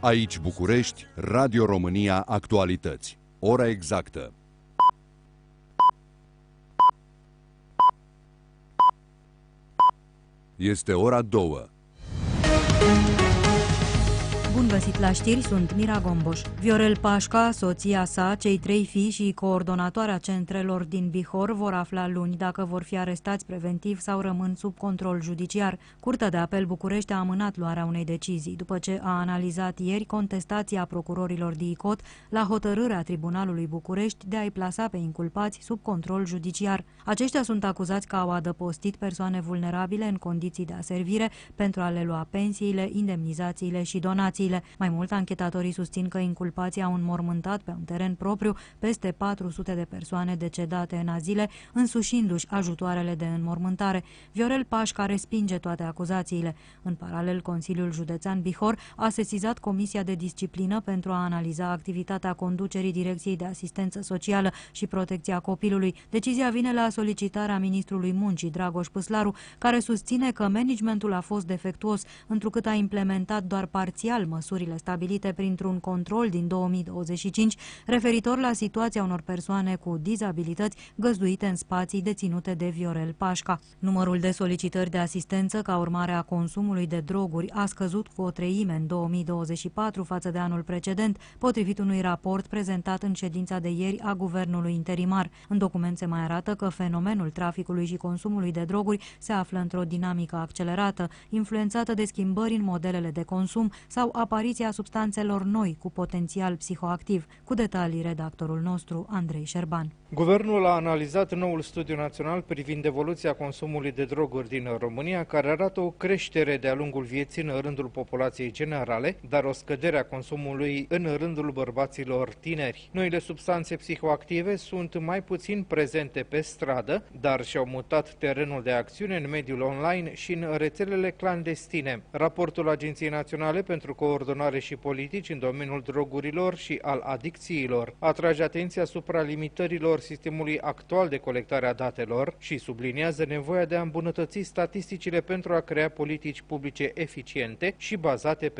Aici București, Radio România Actualități. Ora exactă. Este ora 2. Bun găsit la știri, sunt Mira Gomboș. Viorel Pașca, soția sa, cei 3 fii și coordonatoarea centrelor din Bihor vor afla luni dacă vor fi arestați preventiv sau rămân sub control judiciar. Curtea de apel București a amânat luarea unei decizii, după ce a analizat ieri contestația procurorilor DICOT la hotărârea Tribunalului București de a-i plasa pe inculpați sub control judiciar. Aceștia sunt acuzați că au adăpostit persoane vulnerabile în condiții de aservire pentru a le lua pensiile, indemnizațiile și donații. Mai mult, anchetatorii susțin că inculpații au înmormântat pe un teren propriu peste 400 de persoane decedate în azile, însușindu-și ajutoarele de înmormântare. Viorel Pașca respinge toate acuzațiile. În paralel, Consiliul Județean Bihor a sesizat Comisia de Disciplină pentru a analiza activitatea conducerii Direcției de Asistență Socială și Protecția Copilului. Decizia vine la solicitarea ministrului Muncii, Dragoș Păslaru, care susține că managementul a fost defectuos, întrucât a implementat doar parțial măsurile stabilite printr-un control din 2025 referitor la situația unor persoane cu dizabilități găzduite în spații deținute de Viorel Pașca. Numărul de solicitări de asistență ca urmare a consumului de droguri a scăzut cu 1/3 în 2024 față de anul precedent, potrivit unui raport prezentat în ședința de ieri a Guvernului Interimar. În document se mai arată că fenomenul traficului și consumului de droguri se află într-o dinamică accelerată, influențată de schimbări în modelele de consum sau apariția substanțelor noi cu potențial psihoactiv. Cu detalii, redactorul nostru, Andrei Șerban. Guvernul a analizat noul studiu național privind evoluția consumului de droguri din România, care arată o creștere de-a lungul vieții în rândul populației generale, dar o scădere a consumului în rândul bărbaților tineri. Noile substanțe psihoactive sunt mai puțin prezente pe stradă, dar și-au mutat terenul de acțiune în mediul online și în rețelele clandestine. Raportul Agenției Naționale pentru Coordonare și Politici în domeniul drogurilor și al adicțiilor atrage atenția asupra limitărilor sistemului actual de colectare a datelor și subliniază nevoia de a îmbunătăți statisticile pentru a crea politici publice eficiente și bazate pe